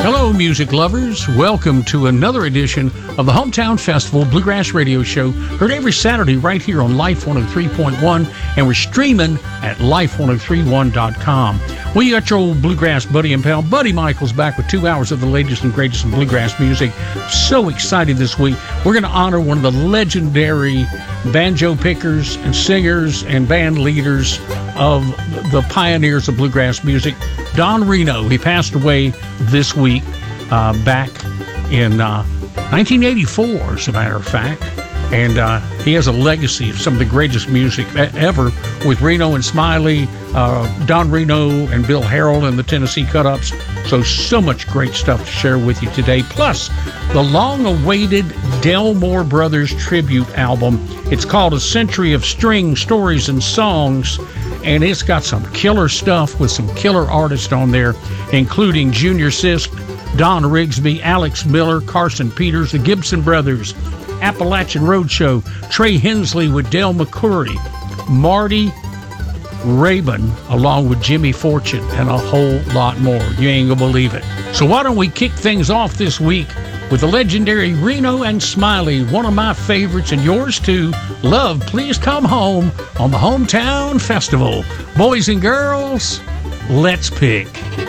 Hello, music lovers. Welcome to another edition of the Hometown Festival Bluegrass Radio Show, heard every Saturday right here on Life 103.1, and we're streaming at life1031.com. Well, you got your old bluegrass buddy and pal, Buddy Michaels, back with 2 hours of the latest and greatest in bluegrass music. So excited this week. We're going to honor one of the legendary banjo pickers and singers and band leaders of the pioneers of bluegrass music, Don Reno. He passed away this week, back in 1984, as a matter of fact. And he has a legacy of some of the greatest music ever with Reno and Smiley, Don Reno and Bill Harold and the Tennessee Cut-Ups. So much great stuff to share with you today. Plus, the long-awaited Delmore Brothers tribute album. It's called A Century of String, Stories, and Songs, and it's got some killer stuff with some killer artists on there, including Junior Sisk, Don Rigsby, Alex Miller, Carson Peters, the Gibson Brothers, Appalachian Roadshow, Trey Hensley with Del McCoury, Marty Raybon, along with Jimmy Fortune, and a whole lot more. You ain't gonna believe it. So why don't we kick things off this week with the legendary Reno and Smiley, one of my favorites and yours too, Love Please Come Home, on the Hometown Festival. Boys and girls, let's pick.